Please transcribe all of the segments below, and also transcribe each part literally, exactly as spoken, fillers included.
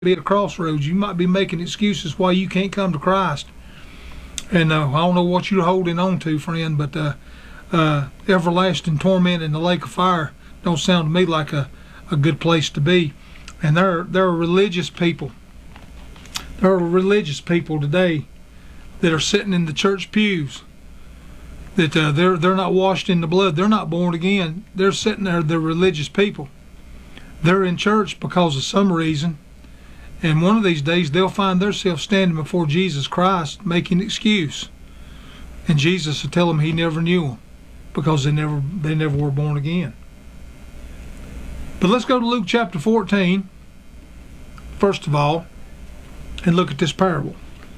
be at a crossroads. You might be making excuses why you can't come to Christ. And uh, I don't know what you're holding on to, friend, but uh, uh, everlasting torment in the lake of fire don't sound to me like a, a good place to be. And there, there are religious people. There are religious people today that are sitting in the church pews that uh, they're they're not washed in the blood. They're not born again. They're sitting there. They're religious people. They're in church because of some reason. And one of these days they'll find themselves standing before Jesus Christ making an excuse. And Jesus will tell them he never knew them because they never they never were born again. But let's go to Luke chapter fourteen, first of all, and look at this parable.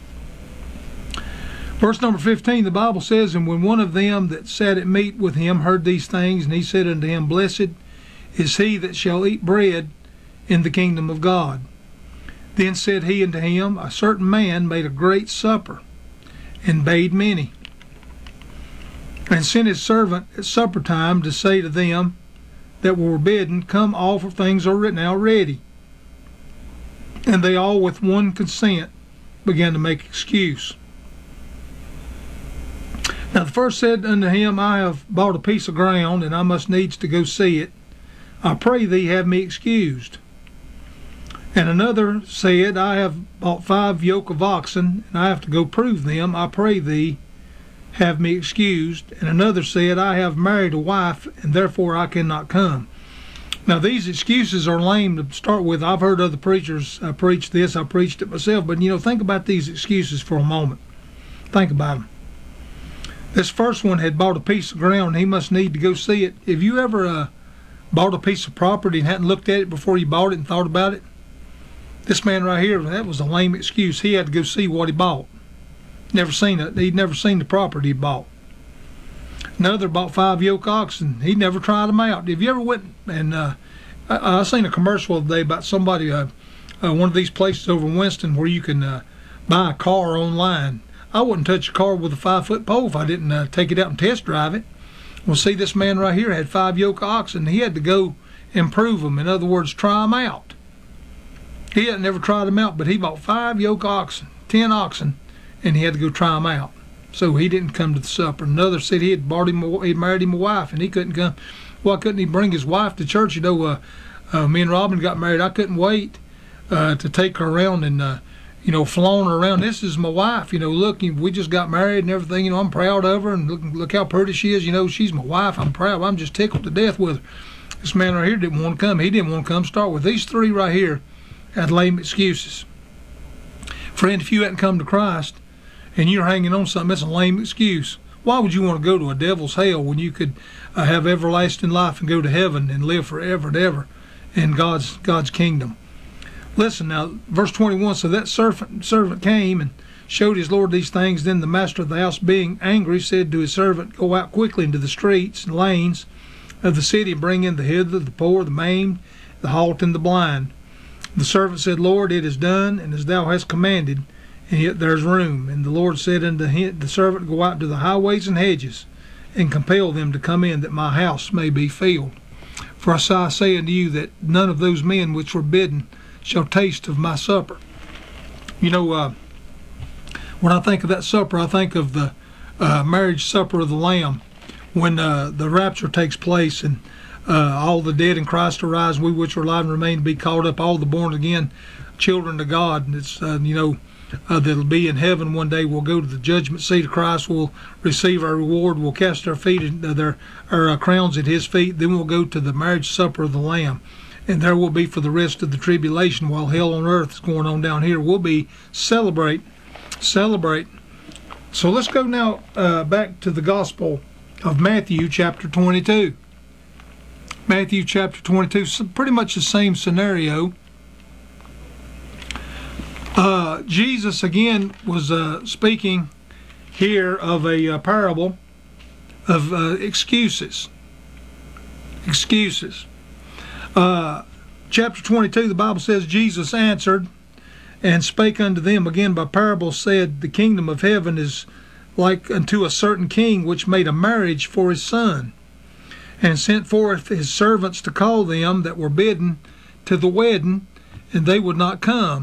Verse number fifteen, the Bible says, And when one of them that sat at meat with him heard these things, and he said unto him, Blessed is he that shall eat bread in the kingdom of God. Then said he unto him, A certain man made a great supper, and bade many, and sent his servant at supper time to say to them that were bidden, Come, all for things are now ready. And they all with one consent began to make excuse. Now the first said unto him, I have bought a piece of ground, and I must needs to go see it. I pray thee have me excused. And another said, I have bought five yoke of oxen, and I have to go prove them. I pray thee have me excused. And another said, I have married a wife, and therefore I cannot come. Now these excuses are lame to start with. I've heard other preachers uh, preach this. I preached it myself. But, you know, think about these excuses for a moment. Think about them. This first one had bought a piece of ground, and he must need to go see it. Have you ever uh, bought a piece of property and hadn't looked at it before you bought it and thought about it? This man right here, that was a lame excuse. He had to go see what he bought. Never seen it. He'd never seen the property he bought. Another bought five yoke oxen. He never tried them out. Have you ever went and uh, I, I seen a commercial the other day about somebody, uh, uh, one of these places over in Winston where you can uh, buy a car online. I wouldn't touch a car with a five-foot pole if I didn't uh, take it out and test drive it. Well, see, this man right here had five yoke oxen. He had to go improve them. In other words, try them out. He had never tried them out, but he bought five yoke oxen, ten oxen, and he had to go try them out. So he didn't come to the supper. Another said he had bought him, a, he married him a wife, and he couldn't come. Why couldn't he bring his wife to church? You know, uh, uh, me and Robin got married. I couldn't wait uh, to take her around and, uh, you know, flown her around. This is my wife. You know, look, we just got married and everything. You know, I'm proud of her, and look, look how pretty she is. You know, she's my wife. I'm proud. I'm just tickled to death with her. This man right here didn't want to come. He didn't want to come. Start with these three right here had lame excuses. Friend, if you hadn't come to Christ and you're hanging on something, that's a lame excuse. Why would you want to go to a devil's hell when you could uh, have everlasting life and go to heaven and live forever and ever in God's God's kingdom? Listen now, verse twenty-one, so that servant, servant came and showed his Lord these things. Then the master of the house, being angry, said to his servant, Go out quickly into the streets and lanes of the city and bring in the hither, the poor, the maimed, the halt, and the blind. The servant said, Lord, it is done, and as thou hast commanded, and yet there's room. And the Lord said unto the servant, Go out to the highways and hedges, and compel them to come in, that my house may be filled. For I say unto you that none of those men which were bidden shall taste of my supper. You know, uh, when I think of that supper, I think of the uh, marriage supper of the Lamb, when uh, the rapture takes place, and Uh, all the dead in Christ arise, we which are alive and remain to be called up, all the born again children of God. And it's, uh, you know, uh, that'll be in heaven one day. We'll go to the judgment seat of Christ. We'll receive our reward. We'll cast our feet, uh, their, our uh, crowns at his feet. Then we'll go to the marriage supper of the Lamb. And there will be for the rest of the tribulation while hell on earth is going on down here. We'll be celebrate, celebrate. So let's go now uh, back to the Gospel of Matthew chapter twenty-two. Matthew chapter twenty-two, so pretty much the same scenario. Uh, Jesus again was uh, speaking here of a uh, parable of uh, excuses. Excuses. Uh, chapter twenty-two, the Bible says, Jesus answered and spake unto them again by parable, said, The kingdom of heaven is like unto a certain king which made a marriage for his son, and sent forth his servants to call them that were bidden to the wedding, and they would not come.